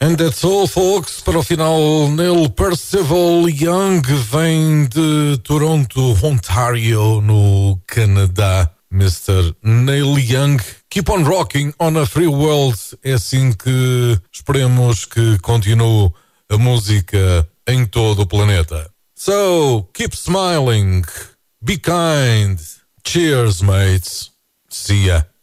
And that's all, folks. Para o final, Neil Percival Young vem de Toronto, Ontario, no Canadá. Mr. Neil Young, keep on rocking on a free world. É assim que esperemos que continue a música em todo o planeta. So, keep smiling, be kind. Cheers, mates. See ya.